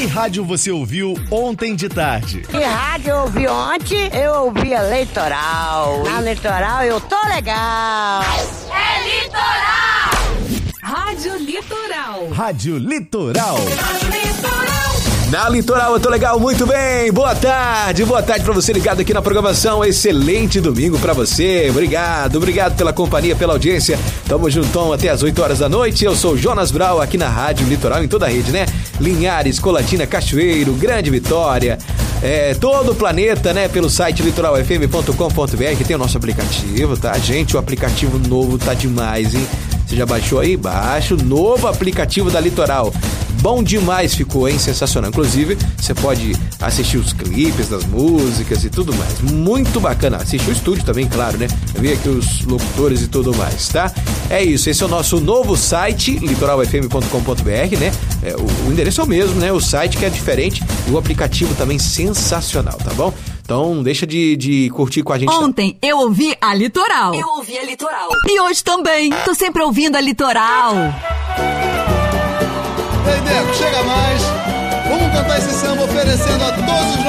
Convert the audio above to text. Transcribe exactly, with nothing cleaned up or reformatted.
Que rádio você ouviu ontem de tarde? Que rádio eu ouvi ontem? Eu ouvi a Litoral. Na Litoral eu tô legal. É Litoral! Rádio Litoral. Rádio Litoral. Rádio Litoral. Na Litoral eu tô legal, muito bem. Boa tarde, boa tarde pra você ligado aqui na programação. Excelente domingo pra você. Obrigado, obrigado pela companhia, pela audiência. Tamo juntão até as oito horas da noite. Eu sou o Jonas Brau aqui na Rádio Litoral, em toda a rede, né? Linhares, Colatina, Cachoeiro, Grande Vitória, é, todo o planeta, né? Pelo site litoral f m ponto com ponto b r, que tem o nosso aplicativo, tá? Gente, o aplicativo novo tá demais, hein? Você já baixou aí? Baixa o novo aplicativo da Litoral. Bom demais ficou, hein? Sensacional. Inclusive, você pode assistir os clipes das músicas e tudo mais. Muito bacana. Assistir o estúdio também, claro, né? Ver aqui os locutores e tudo mais, tá? É isso. Esse é o nosso novo site, litoral f m ponto com ponto b r, né? É, o, o endereço é o mesmo, né? O site que é diferente e o aplicativo também sensacional, tá bom? Então, deixa de, de curtir com a gente. Ontem eu ouvi a Litoral. Eu ouvi a Litoral. E hoje também. Tô sempre ouvindo a Litoral. Ei, Deco, chega mais. Vamos cantar esse samba oferecendo a todos os